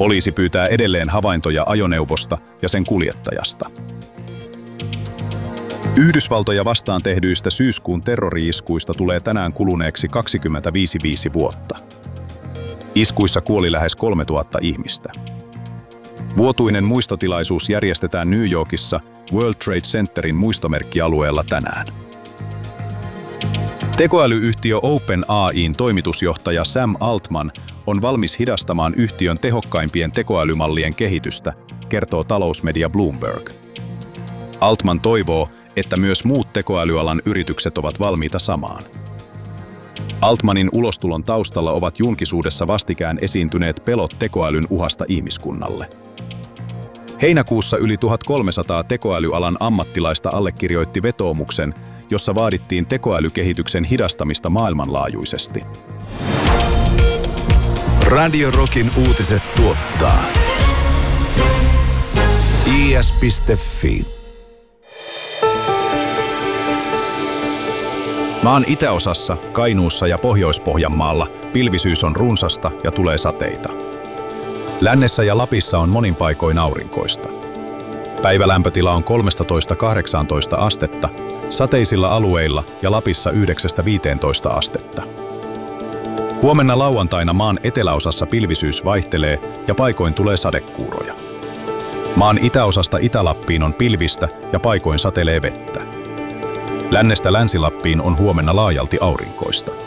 Poliisi pyytää edelleen havaintoja ajoneuvosta ja sen kuljettajasta. Yhdysvaltoja vastaan tehdyistä syyskuun terrori-iskuista tulee tänään kuluneeksi 25 vuotta. Iskuissa kuoli lähes 3000 ihmistä. Vuotuinen muistotilaisuus järjestetään New Yorkissa World Trade Centerin muistomerkkialueella tänään. Tekoälyyhtiö OpenAI:n toimitusjohtaja Sam Altman on valmis hidastamaan yhtiön tehokkaimpien tekoälymallien kehitystä, kertoo talousmedia Bloomberg. Altman toivoo, että myös muut tekoälyalan yritykset ovat valmiita samaan. Altmanin ulostulon taustalla ovat julkisuudessa vastikään esiintyneet pelot tekoälyn uhasta ihmiskunnalle. Heinäkuussa yli 1300 tekoälyalan ammattilaista allekirjoitti vetoomuksen, jossa vaadittiin tekoälykehityksen hidastamista maailmanlaajuisesti. Radio Rockin uutiset tuottaa is.fi. Maan itäosassa, Kainuussa ja Pohjois-Pohjanmaalla pilvisyys on runsasta ja tulee sateita. Lännessä ja Lapissa on monin paikoin aurinkoista. Päivälämpötila on 13–18 astetta, sateisilla alueilla ja Lapissa 9–15 astetta. Huomenna lauantaina maan eteläosassa pilvisyys vaihtelee ja paikoin tulee sadekuuroja. Maan itäosasta Itä-Lappiin on pilvistä ja paikoin satelee vettä. Lännestä Länsi-Lappiin on huomenna laajalti aurinkoista.